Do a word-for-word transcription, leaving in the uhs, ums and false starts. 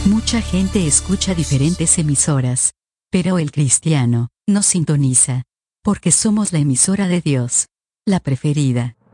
Mucha gente escucha diferentes emisoras, pero el cristiano no sintoniza, porque somos la emisora de Dios, la preferida.